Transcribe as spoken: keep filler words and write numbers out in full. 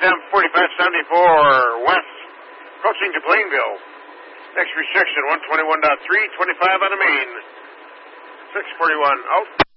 M forty-five seventy-four west, approaching to Plainville. Next restriction, one twenty-one point three, twenty-five on the main. six forty-one, out.